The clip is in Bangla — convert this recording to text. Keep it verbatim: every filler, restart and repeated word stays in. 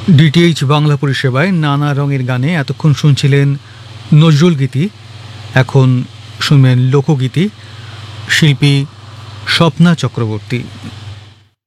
ডিটিএইচ বাংলা পরিষেবায় নানা রঙের গানে এতক্ষণ শুনছিলেন নজরুল গীতি। এখন শুনবেন লোকগীতি, শিল্পী স্বপ্না চক্রবর্তী।